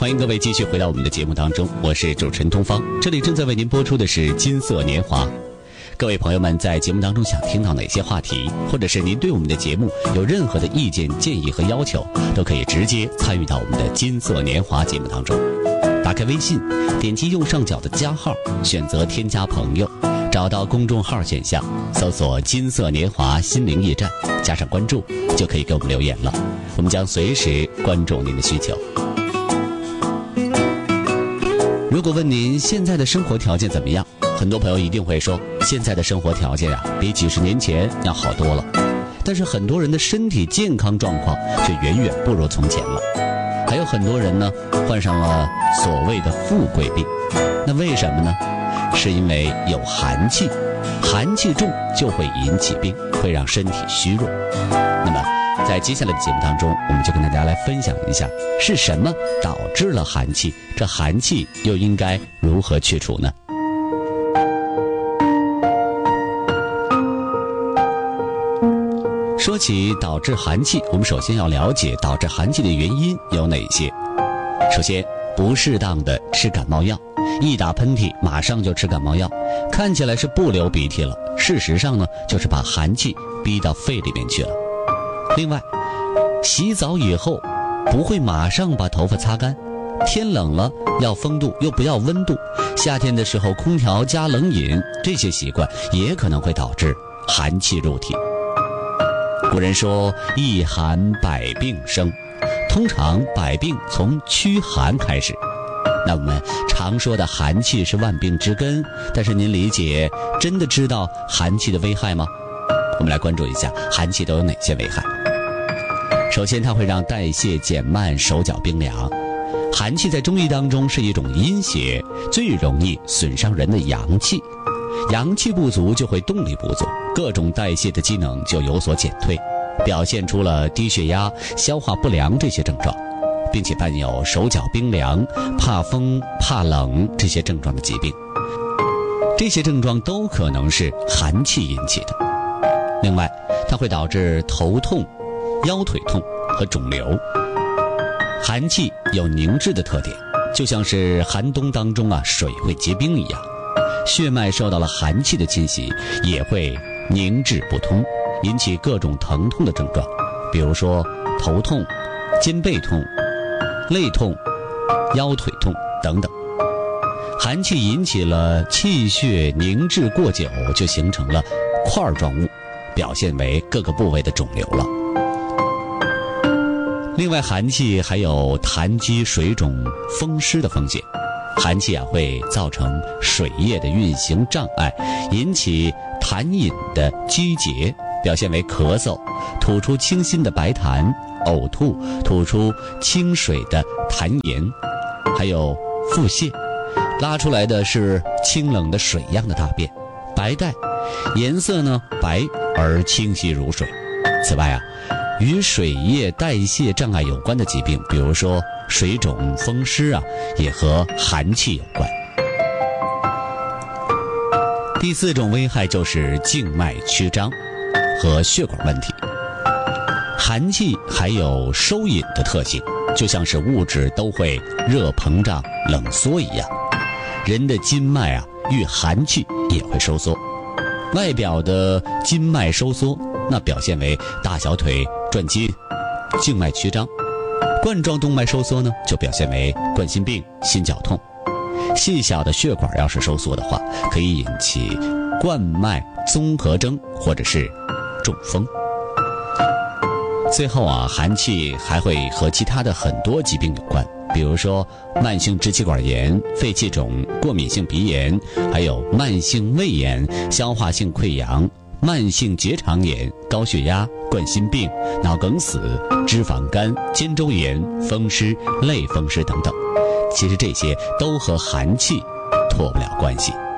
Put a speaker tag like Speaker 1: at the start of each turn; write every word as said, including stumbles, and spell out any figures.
Speaker 1: 欢迎各位继续回到我们的节目当中，我是主持人东方，这里正在为您播出的是金色年华。各位朋友们在节目当中想听到哪些话题，或者是您对我们的节目有任何的意见建议和要求，都可以直接参与到我们的金色年华节目当中。打开微信，点击右上角的加号，选择添加朋友，找到公众号选项，搜索金色年华心灵驿站，加上关注，就可以给我们留言了，我们将随时关注您的需求。如果问您现在的生活条件怎么样，很多朋友一定会说，现在的生活条件啊，比几十年前要好多了。但是很多人的身体健康状况却远远不如从前了。还有很多人呢，患上了所谓的富贵病。那为什么呢？是因为有寒气，寒气重就会引起病，会让身体虚弱。那么在接下来的节目当中，我们就跟大家来分享一下，是什么导致了寒气，这寒气又应该如何去除呢？说起导致寒气，我们首先要了解导致寒气的原因有哪些。首先，不适当的吃感冒药，一打喷嚏马上就吃感冒药，看起来是不流鼻涕了，事实上呢，就是把寒气逼到肺里面去了。另外，洗澡以后不会马上把头发擦干，天冷了要风度又不要温度，夏天的时候空调加冷饮，这些习惯也可能会导致寒气入体。古人说一寒百病生，通常百病从驱寒开始。那我们常说的寒气是万病之根，但是您理解真的知道寒气的危害吗？我们来关注一下寒气都有哪些危害。首先，它会让代谢减慢，手脚冰凉。寒气在中医当中是一种阴邪，最容易损伤人的阳气。阳气不足就会动力不足，各种代谢的机能就有所减退，表现出了低血压、消化不良这些症状，并且伴有手脚冰凉、怕风、怕冷这些症状的疾病。这些症状都可能是寒气引起的。另外，它会导致头痛、腰腿痛和肿瘤。寒气有凝滞的特点，就像是寒冬当中啊水会结冰一样，血脉受到了寒气的侵袭，也会凝滞不通，引起各种疼痛的症状，比如说头痛、肩背痛、肋痛、腰腿痛等等。寒气引起了气血凝滞过久，就形成了块状物，表现为各个部位的肿瘤了。另外，寒气还有痰积、水肿、风湿的风险。寒气啊会造成水液的运行障碍，引起痰饮的积结，表现为咳嗽，吐出清新的白痰，呕吐，吐出清水的痰盐，还有腹泻，拉出来的是清冷的水样的大便，白带，颜色呢白而清晰如水。此外啊，与水液代谢障碍有关的疾病，比如说水肿、风湿啊，也和寒气有关。第四种危害就是静脉曲张和血管问题。寒气还有收引的特性，就像是物质都会热膨胀、冷缩一样。人的筋脉啊，遇寒气也会收缩。外表的筋脉收缩，那表现为大小腿转筋、静脉曲张；冠状动脉收缩呢，就表现为冠心病、心绞痛。细小的血管要是收缩的话，可以引起冠脉综合征或者是中风。最后啊，寒气还会和其他的很多疾病有关，比如说慢性支气管炎、肺气肿、过敏性鼻炎，还有慢性胃炎、消化性溃疡、慢性结肠炎、高血压、冠心病、脑梗死、脂肪肝、肩周炎、风湿、类风湿等等。其实这些都和寒气脱不了关系。